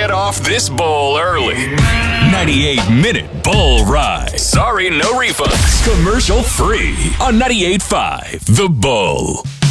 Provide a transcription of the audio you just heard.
get off this bowl early. 98-minute bull ride. Sorry, no refunds. Commercial free on 98.5 The Bull.